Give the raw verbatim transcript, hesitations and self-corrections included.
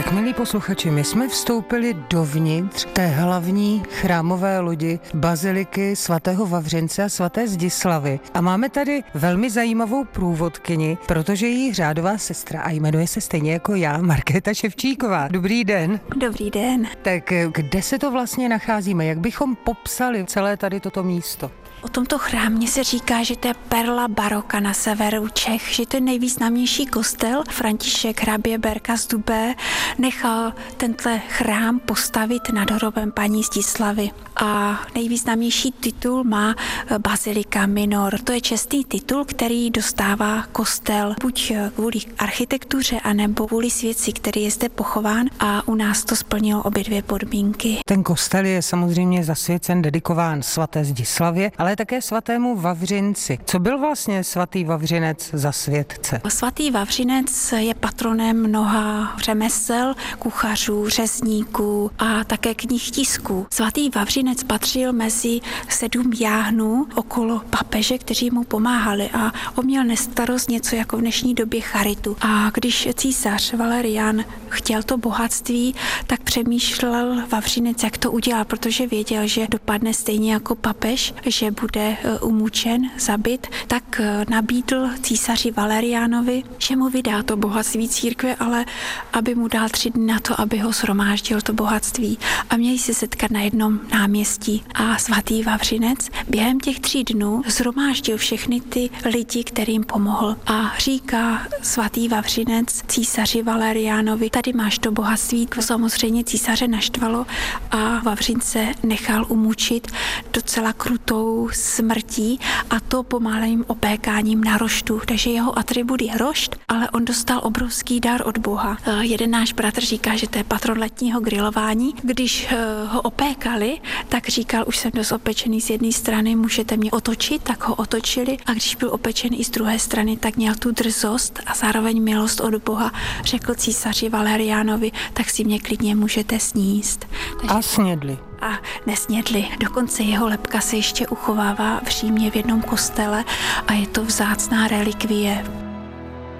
Tak milí posluchači, my jsme vstoupili dovnitř té hlavní chrámové lodi baziliky svatého Vavřince a svaté Zdislavy a máme tady velmi zajímavou průvodkyni, protože její řádová sestra a jmenuje se stejně jako já, Markéta Ševčíková. Dobrý den. Dobrý den. Tak kde se to vlastně nacházíme? Jak bychom popsali celé tady toto místo? O tomto chrámě se říká, že to je perla baroka na severu Čech, že to je nejvýznamnější kostel. František hrabě Berka z Dubé nechal tenhle chrám postavit nad hrobem paní Zdislavy. A nejvýznamnější titul má Bazilika Minor. To je čestný titul, který dostává kostel buď kvůli architektuře, anebo kvůli světci, který je zde pochován, a u nás to splnilo obě dvě podmínky. Ten kostel je samozřejmě zasvěcen, dedikován svaté Zdislavě, ale také svatému Vavřinci. Co byl vlastně svatý Vavřinec za světce? Svatý Vavřinec je patronem mnoha řemesel, kuchařů, řezníků a také knihtisků. Svatý Vavřinec patřil mezi sedm jáhnů okolo papeže, kteří mu pomáhali, a on měl na starost něco jako v dnešní době charitu. A když císař Valerian chtěl to bohatství, tak přemýšlel Vavřinec, jak to udělal, protože věděl, že dopadne stejně jako papež, že bude umučen, zabit, tak nabídl císaři Valerianovi, že mu vydá to bohatství církve, ale aby mu dal tři dny na to, aby ho shromáždil to bohatství. A měli se setkat na jednom náměstí. A svatý Vavřinec během těch tří dnů shromáždil všechny ty lidi, kterým pomohl. A říká svatý Vavřinec císaři Valerianovi: tady máš to bohatství. Samozřejmě císaře naštvalo a Vavřince nechal umučit docela krutou smrtí, a to pomalým opékáním na roštu. Takže jeho atribut je rošt, ale on dostal obrovský dar od Boha. Jeden náš bratr říká, že to je patron letního grilování. Když ho opékali, tak říkal: už jsem dost opečený z jedné strany, můžete mě otočit, tak ho otočili, a když byl opečený i z druhé strany, tak měl tu drzost a zároveň milost od Boha. Řekl císaři Valerianovi: tak si mě klidně můžete sníst. Takže... A snědli. A nesnědli. Dokonce jeho lebka se ještě uchovává v Římě v jednom kostele a je to vzácná relikvie.